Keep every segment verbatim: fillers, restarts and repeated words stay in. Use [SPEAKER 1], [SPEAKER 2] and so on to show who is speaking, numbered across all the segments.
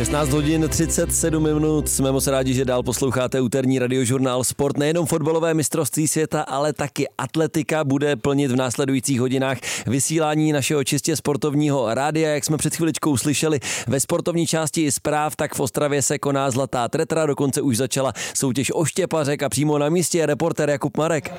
[SPEAKER 1] šestnáct hodin třicet sedm minut. Jsme moc rádi, že dál posloucháte úterní radiožurnál Sport. Nejenom fotbalové mistrovství světa, ale taky atletika bude plnit v následujících hodinách vysílání našeho čistě sportovního rádia. Jak jsme před chviličkou slyšeli ve sportovní části zpráv, tak v Ostravě se koná zlatá tretra, dokonce už začala soutěž o štěpařek a přímo na místě je reportér Jakub Marek.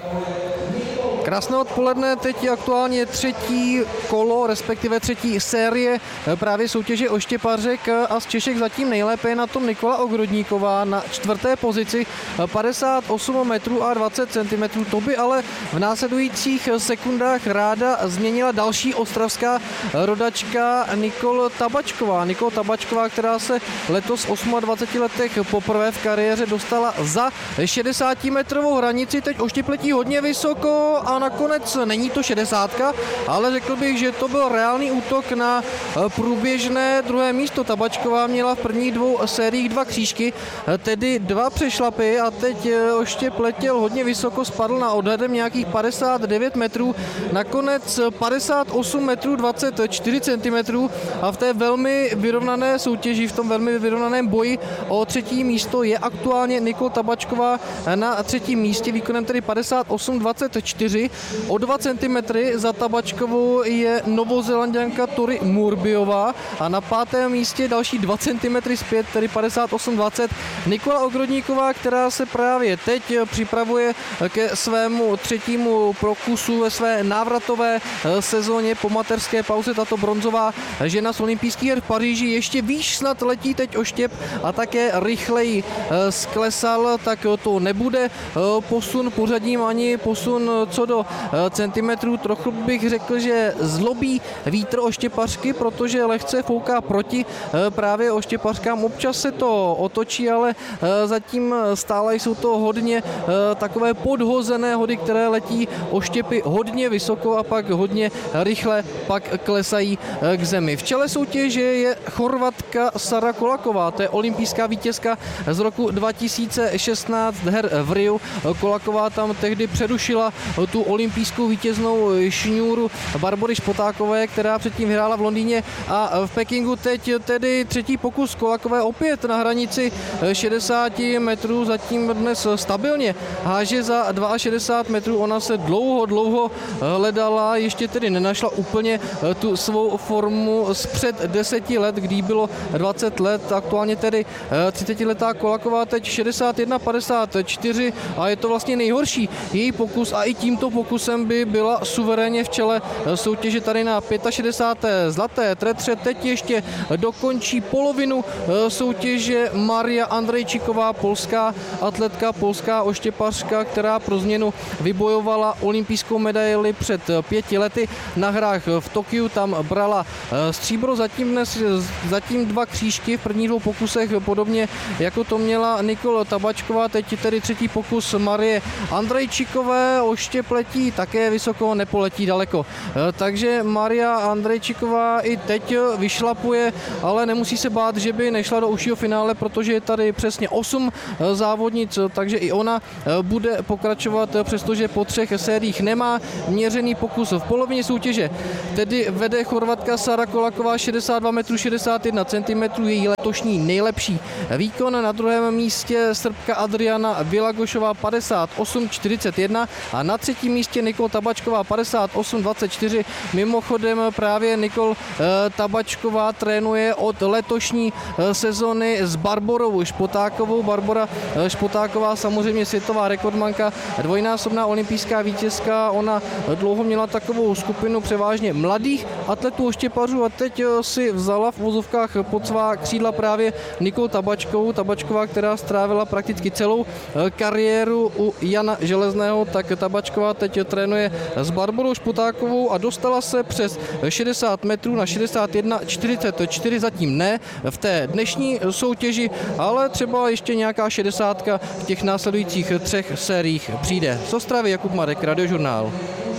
[SPEAKER 2] Krásné odpoledne, teď je aktuálně třetí kolo, respektive třetí série právě soutěže o štěpařek a z Češek zatím nejlépe je na tom Nikola Ogrodníková na čtvrté pozici, padesát osm metrů a dvacet centimetrů. To by ale v následujících sekundách ráda změnila další ostravská rodačka Nikol Tabačková. Nikol Tabačková, která se letos v dvaceti osmi letech poprvé v kariéře dostala za šedesátimetrovou hranici, teď oštěpletí hodně vysoko a nakonec není to šedesátka, ale řekl bych, že to byl reálný útok na průběžné druhé místo. Tabačková měla v prvních dvou sériích dva křížky, tedy dva přešlapy a teď oštěp letěl hodně vysoko, spadl na odhadem nějakých padesát devět metrů, nakonec padesát osm metrů dvacet čtyři centimetrů a v té velmi vyrovnané soutěži, v tom velmi vyrovnaném boji o třetí místo je aktuálně Nikol Tabačková na třetím místě výkonem tedy padesát osm dvacet čtyři. O dva centimetry za Tabačkovou je Novozélanďanka Tori Murbiová a na pátém místě další dva centimetry zpět, tedy padesát osm dvacet, Nikola Ogrodníková, která se právě teď připravuje ke svému třetímu pokusu ve své návratové sezóně po mateřské pauze. Tato bronzová žena z olympijských her v Paříži ještě výš snad letí teď oštěp a také rychleji sklesal, tak to nebude posun pořadím ani posun co do centimetrů. Trochu bych řekl, že zlobí vítr oštěpařky, protože lehce fouká proti právě oštěpařkám. Občas se to otočí, ale zatím stále jsou to hodně takové podhozené hody, které letí oštěpy hodně vysoko a pak hodně rychle pak klesají k zemi. V čele soutěže je Chorvatka Sara Kolaková, to je olympijská vítězka z roku dva tisíce šestnáct her v Riu. Kolaková tam tehdy přerušila tu olympijskou vítěznou šňůru Barbory Špotákové, která předtím vyhrála v Londýně a v Pekingu. Teď tedy třetí pokus Kolakové opět na hranici šedesáti metrů, zatím dnes stabilně háže za šedesát dva metrů. Ona se dlouho, dlouho hledala, ještě tedy nenašla úplně tu svou formu z před deseti let, kdy bylo dvacet let, aktuálně tedy třicetiletá Kolaková teď šedesát jedna padesát čtyři a je to vlastně nejhorší její pokus a i tímto pokusem by byla suverénně v čele soutěže tady na šedesáté páté zlaté tretře. Teď ještě dokončí polovinu soutěže Maria Andrejčiková, polská atletka, polská oštěpařka, která pro změnu vybojovala olympijskou medaili před pěti lety na hrách v Tokiu. Tam brala stříbro, zatím dnes zatím dva křížky v prvních dvou pokusech, podobně jako to měla Nikol Tabačková. Teď tedy třetí pokus Marie Andrejčikové, oštěp letí také vysoko, nepoletí daleko. Takže Maria Andrejčiková i teď vyšlapuje, ale nemusí se bát, že by nešla do užšího finále, protože je tady přesně osm závodnic, takže i ona bude pokračovat, přestože po třech sériích nemá měřený pokus v polovině soutěže. Tedy vede Chorvatka Sara Kolaková šedesát dva metrů šedesát jedna centimetrů, její letošní nejlepší výkon. Na druhém místě Srbka Adriana Vilagošová padesát osm čtyřicet jedna a na třetím místě Nikol Tabačková padesát osm dvacet čtyři. Mimochodem právě Nikol Tabačková trénuje od letošní sezony s Barborou Špotákovou. Barbora Špotáková samozřejmě světová rekordmanka, dvojnásobná olympijská vítězka. Ona dlouho měla takovou skupinu převážně mladých atletů oštěpařů a teď si vzala v vozovkách pod svá křídla právě Nikol Tabačkovou. Tabačková, která strávila prakticky celou kariéru u Jana Železného, tak Tabačková teď trénuje s Barborou Špotákovou a dostala se přes šedesát metrů na šedesát jedna čtyřicet čtyři, zatím ne v té dnešní soutěži, ale třeba ještě nějaká šedesátka v těch následujících třech sériích přijde. Z Ostravy Jakub Marek, Radiožurnál.